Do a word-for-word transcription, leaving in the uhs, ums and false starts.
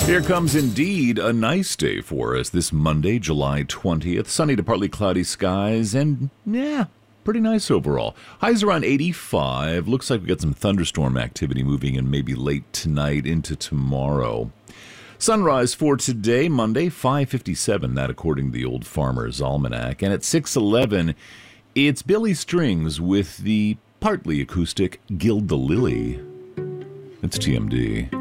Here comes indeed a nice day for us this Monday, July twentieth. Sunny to partly cloudy skies and, yeah, pretty nice overall. Highs around eighty-five. Looks like we got some thunderstorm activity moving in maybe late tonight into tomorrow. Sunrise for today, Monday, five fifty-seven, that according to the Old Farmer's Almanac. And at six eleven, it's Billy Strings with the partly acoustic Gild the Lily. It's T M D.